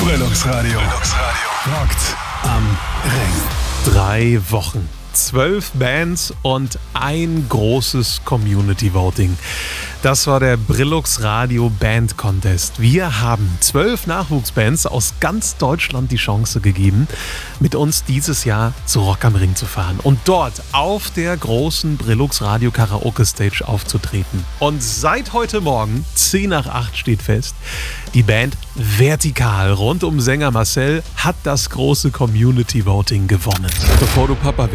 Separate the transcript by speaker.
Speaker 1: Brillux Radio. Rockt am Ring.
Speaker 2: 3 Wochen, 12 Bands und ein großes Community Voting. Das war der Brillux Radio Band Contest. Wir haben 12 Nachwuchsbands aus ganz Deutschland die Chance gegeben, mit uns dieses Jahr zu Rock am Ring zu fahren und dort auf der großen Brillux Radio Karaoke Stage aufzutreten. Und seit heute Morgen, 10 nach 8 steht fest, die Band Vertikal rund um Sänger Marcel hat das große Community Voting gewonnen.
Speaker 3: Bevor du Papa